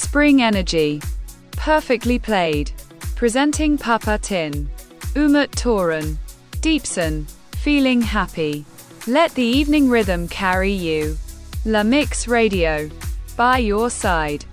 Spring energy. Perfectly played. Presenting Papa Tin. Umut Toran. Deepson. Feeling happy. Let the evening rhythm carry you. La Mix Radio. By your side.